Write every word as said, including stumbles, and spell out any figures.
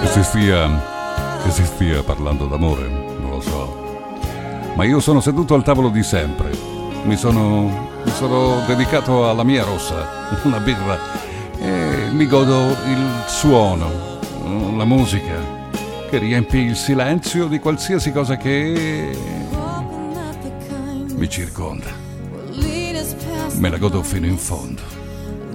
si stia, che si stia parlando d'amore, non lo so. Ma io sono seduto al tavolo di sempre. Mi sono, mi sono dedicato alla mia rossa, una birra, e mi godo il suono, la musica, che riempie il silenzio di qualsiasi cosa che mi circonda. Me la godo fino in fondo.